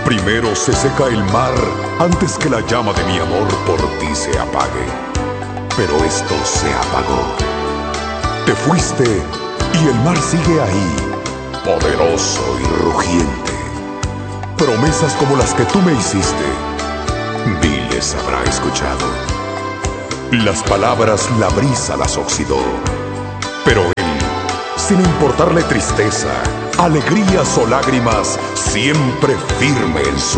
Primero se seca el mar antes que la llama de mi amor por ti se apague. Pero esto se apagó. Te fuiste y el mar sigue ahí, poderoso y rugiente. Promesas como las que tú me hiciste, viles habrá escuchado. Las palabras la brisa las oxidó, pero él, sin importarle tristeza, alegrías o lágrimas, siempre firme en su